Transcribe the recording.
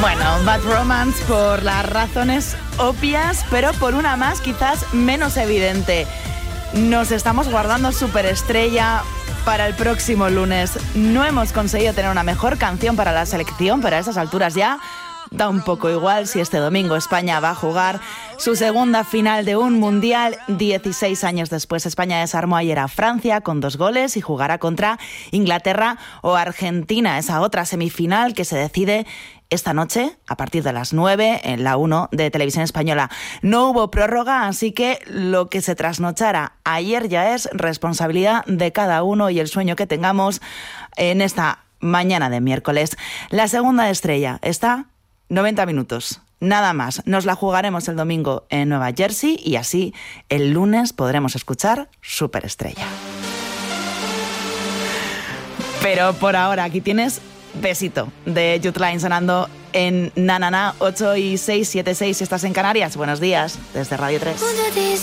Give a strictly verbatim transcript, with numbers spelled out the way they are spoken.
Bueno, Bad Romance por las razones obvias, pero por una más quizás menos evidente. Nos estamos guardando Superestrella para el próximo lunes. No hemos conseguido tener una mejor canción para la selección, pero a estas alturas ya da un poco igual si este domingo España va a jugar su segunda final de un mundial. dieciséis años después, España desarmó ayer a Francia con dos goles y jugará contra Inglaterra o Argentina, esa otra semifinal que se decide esta noche, a partir de las nueve, en la uno de Televisión Española. No hubo prórroga, así que lo que se trasnochara ayer ya es responsabilidad de cada uno y el sueño que tengamos en esta mañana de miércoles. La segunda estrella está noventa minutos, nada más. Nos la jugaremos el domingo en Nueva Jersey y así el lunes podremos escuchar Superestrella. Pero por ahora aquí tienes Besito de Youth Line sonando en Na Na Na, ocho y seis, siete seis si estás en Canarias. Buenos días desde Radio tres.